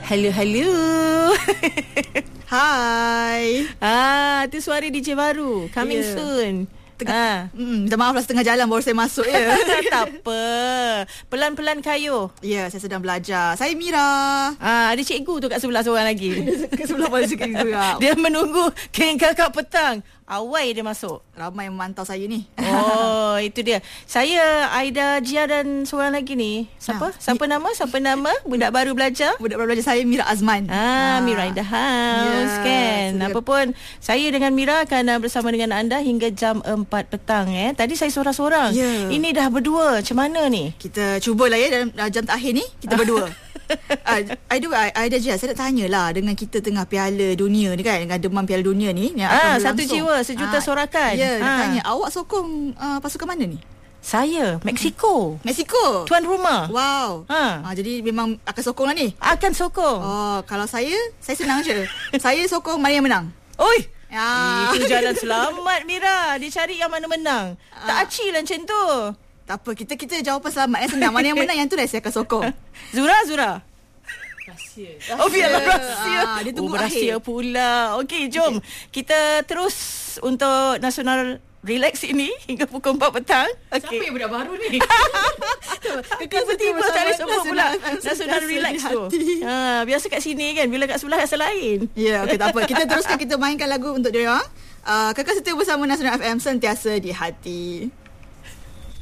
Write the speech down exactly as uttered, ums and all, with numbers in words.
Hello, hello. Hai. Ah, tu suara D J baru. Coming Yeah. soon. Tengah, ah. mm, minta maaf lah setengah jalan baru saya masuk ya. Tak apa. Pelan-pelan kayu. Ya, saya sedang belajar. Saya Mira. Ah, ada cikgu tu kat sebelah seorang lagi. Ke sebelah pada sikit juga. Dia menunggu keng kakak petang. Awal dia masuk. Ramai yang memantau saya ni. Oh, itu dia. Saya Aida Jia dan seorang lagi ni. Siapa? Ah, Siapa nama? Siapa nama? Budak baru belajar. Budak baru belajar saya Mira Azman. Ah, ah. Mira in the house, Ya, kan. sudah. Apa pun, saya dengan Mira akan uh, bersama dengan anda hingga jam empat petang eh. Tadi saya seorang-seorang. Ya. Ini dah berdua. Macam mana ni? Kita cubalah ya dalam uh, jam terakhir ni kita berdua. uh, Aida Aida je saya nak tanyalah dengan kita tengah Piala Dunia ni kan, dengan demam Piala Dunia ni yang Ah, akan satu berlangsung. jiwa sejuta Ah, sorakan. Ya, nak Ah. tanya awak sokong uh, pasukan mana ni? Saya, Mexico. Mexico. Tuan rumah. Wow. Ha. Ah, jadi memang akan sokong lah ni. Akan sokong. Oh, kalau saya, saya senang je. Saya sokong mana yang menang. Oi. Ya. Itu jalan selamat, Mira. Dia cari yang mana menang. Tak Ah. acil lah macam tu. Tak apa, kita kita jawapan selamat yang senang. Mana yang menang yang tu dah saya akan sokong. Zura, Zura. Rahsia. Oh, biarlah rahsia. Ah, dia tunggu oh, rahsia akhir. pula. Okey, jom. Kita terus untuk Nasional Relax ini hingga pukul empat petang. Siapa yang budak baru ni? Tiba-tiba tak boleh sebut pula Nasional Relax tu. Hati. Ha, biasa kat sini kan, bila kat sebelah rasa lain. Ya, okey, tak apa. Kita teruskan, kita mainkan lagu untuk dia orang. Uh, kekal setia bersama Nasional F M, sentiasa di hati.